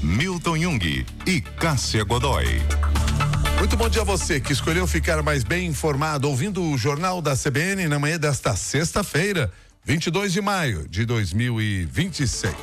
Milton Jung e Cássia Godoy. Muito bom dia a você que escolheu ficar mais bem informado ouvindo o Jornal da CBN na manhã desta sexta-feira, 22 de maio de 2026.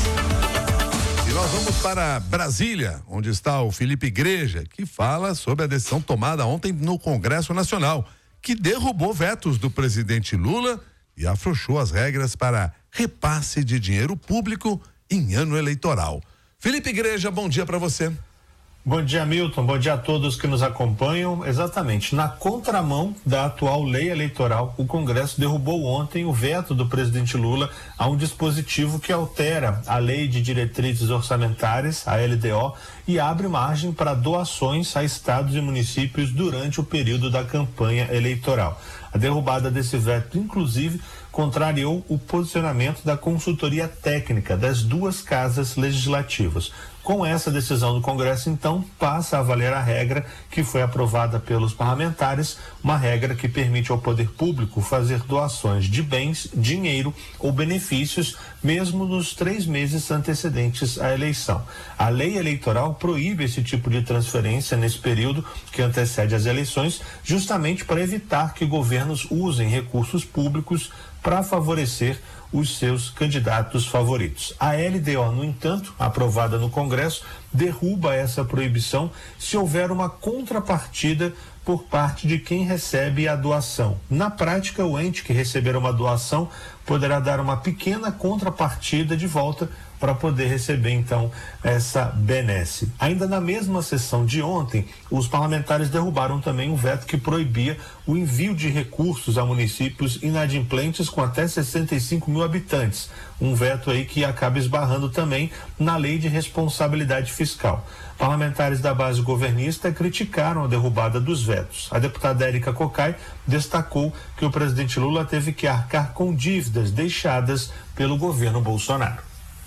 E nós vamos para Brasília, onde está o Felipe Igreja, que fala sobre a decisão tomada ontem no Congresso Nacional, que derrubou vetos do presidente Lula e afrouxou as regras para repasse de dinheiro público em ano eleitoral. Felipe Igreja, bom dia para você. Bom dia, Milton. Bom dia a todos que nos acompanham. Exatamente, na contramão da atual lei eleitoral, o Congresso derrubou ontem o veto do presidente Lula a um dispositivo que altera a Lei de Diretrizes Orçamentárias, a LDO, e abre margem para doações a estados e municípios durante o período da campanha eleitoral. A derrubada desse veto, inclusive, contrariou o posicionamento da consultoria técnica das duas casas legislativas. Com essa decisão do Congresso, então, passa a valer a regra que foi aprovada pelos parlamentares, uma regra que permite ao poder público fazer doações de bens, dinheiro ou benefícios, mesmo nos 3 meses antecedentes à eleição. A lei eleitoral proíbe esse tipo de transferência nesse período que antecede as eleições, justamente para evitar que governos usem recursos públicos para favorecer os seus candidatos favoritos. A LDO, no entanto, aprovada no Congresso, derruba essa proibição se houver uma contrapartida por parte de quem recebe a doação. Na prática, o ente que receber uma doação poderá dar uma pequena contrapartida de volta para poder receber, então, essa benesse. Ainda na mesma sessão de ontem, os parlamentares derrubaram também um veto que proibia o envio de recursos a municípios inadimplentes com até 65 mil habitantes. Um veto aí que acaba esbarrando também na Lei de Responsabilidade Fiscal. Parlamentares da base governista criticaram a derrubada dos vetos. A deputada Érica Cocai destacou que o presidente Lula teve que arcar com dívidas deixadas pelo governo Bolsonaro.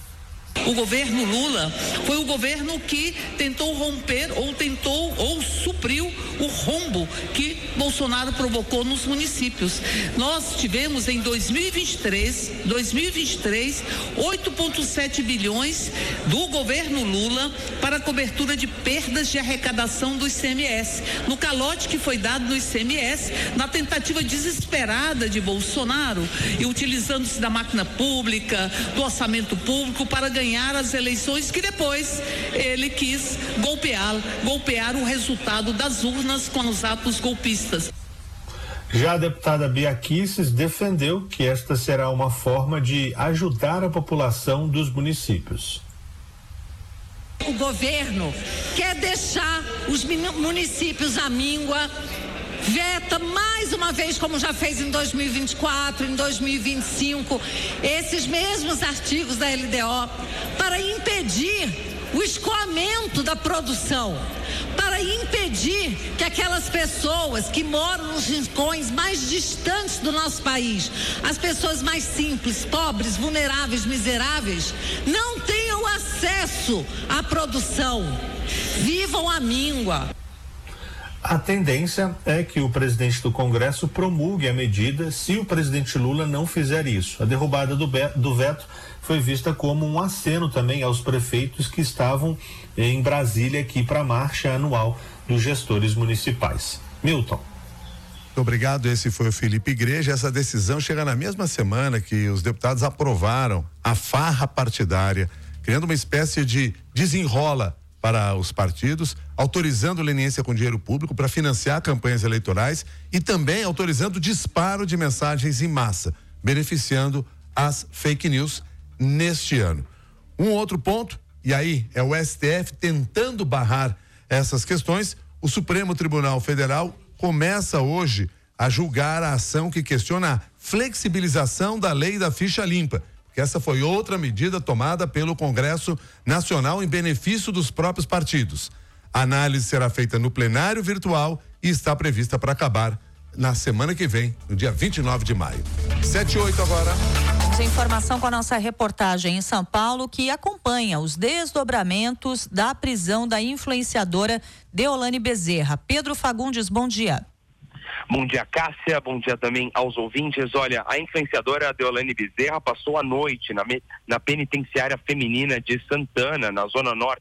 O governo Lula foi o governo que tentou romper ou supriu o rombo que Bolsonaro provocou nos municípios. Nós tivemos em 2023, 8,7 bilhões do governo Lula para cobertura de perdas de arrecadação do ICMS. No calote que foi dado no ICMS, na tentativa desesperada de Bolsonaro e utilizando-se da máquina pública, do orçamento público para ganhar as eleições que depois ele quis golpear o resultado das urnas com os atos golpistas. Já a deputada Bia Kicis defendeu que esta será uma forma de ajudar a população dos municípios. O governo quer deixar os municípios à míngua, veta mais uma vez, como já fez em 2024, em 2025, esses mesmos artigos da LDO, para impedir o escoamento da produção, para impedir que aquelas pessoas que moram nos rincões mais distantes do nosso país, as pessoas mais simples, pobres, vulneráveis, miseráveis, não tenham acesso à produção, vivam à míngua. A tendência é que o presidente do Congresso promulgue a medida se o presidente Lula não fizer isso. A derrubada do veto foi vista como um aceno também aos prefeitos que estavam em Brasília aqui para a marcha anual dos gestores municipais. Milton. Muito obrigado, esse foi o Felipe Igreja. Essa decisão chega na mesma semana que os deputados aprovaram a farra partidária, criando uma espécie de desenrola para os partidos, autorizando leniência com dinheiro público para financiar campanhas eleitorais e também autorizando disparo de mensagens em massa, beneficiando as fake news neste ano. Um outro ponto, e aí é o STF tentando barrar essas questões, o Supremo Tribunal Federal começa hoje a julgar a ação que questiona a flexibilização da lei da ficha limpa, que essa foi outra medida tomada pelo Congresso Nacional em benefício dos próprios partidos. A análise será feita no plenário virtual e está prevista para acabar na semana que vem, no dia 29 de maio. 7:08 agora. Temos informação com a nossa reportagem em São Paulo, que acompanha os desdobramentos da prisão da influenciadora Deolane Bezerra. Pedro Fagundes, bom dia. Bom dia, Cássia, bom dia também aos ouvintes. Olha, a influenciadora Deolane Bezerra passou a noite na penitenciária feminina de Santana, na zona norte